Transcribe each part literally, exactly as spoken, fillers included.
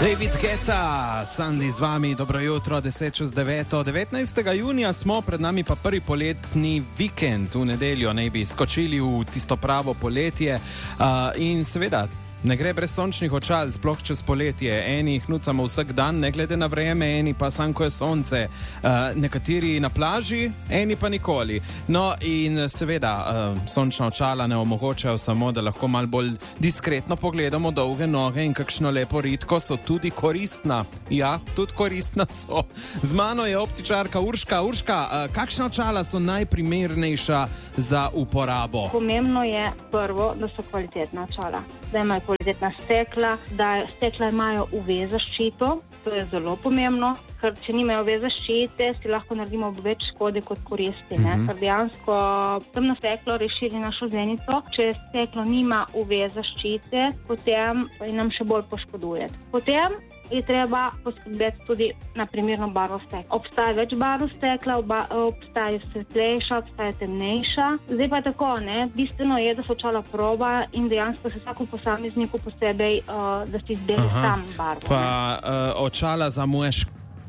David Guetta, Sandy z vami, dobro jutro, deset čez deveto. devetnajstega junija smo, pred nami pa prvi poletni vikend, v nedeljo naj bi skočili v tisto pravo poletje uh, in seveda ne gre brez sončnih očal, sploh čez poletje. Eni jih nucamo vsak dan, ne glede na vreme, eni pa samo, ko je sonce. Uh, nekateri na plaži, eni pa nikoli. No in seveda, uh, sončna očala ne omogočajo samo, da lahko malo bolj diskretno pogledamo dolge noge in kakšno lepo ritko, so tudi koristna. Ja, tudi koristna so. Z mano je optičarka Urška. Urška, uh, kakšna očala so najprimernejša za uporabo? Pomembno je prvo, da so kvalitetna očala. Da imajo kvalitetna stekla, da stekla imajo U V zaščito, to je zelo pomembno, ker če nimajo U V zaščite, si lahko naredimo več škode kot koristi, ne? Mm-hmm. Ker dejansko temno steklo razširi našo zenico, če steklo nima U V zaščite, potem nam še bolj poškoduje. Potem je treba poskrbeti tudi na primerno barvo stekla. Obstaja več barv stekla, oba, obstaja svetlejša, obstaja temnejša. Zdaj pa tako, ne, bistveno je, da se očala proba in dejansko se vsako posamezniku posebej, uh, da si izbere sam barvo. Pa uh, očala za mož.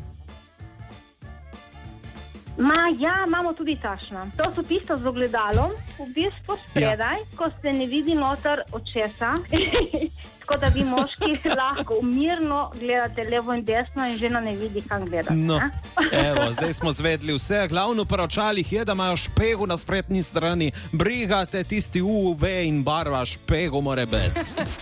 Ma, ja, imamo tudi tašna. To so tisto z ogledalom, v bistvu spredaj, ja. Ko se ne vidi noter očesa, tako da vi moški lahko mirno gledate levo in desno in žena ne vidi, kam gledate. No, evo, zdaj smo zvedli vse. Glavno pri očalih je, da imajo špegu na spretni strani. Brigate tisti U V in barva špegu more biti.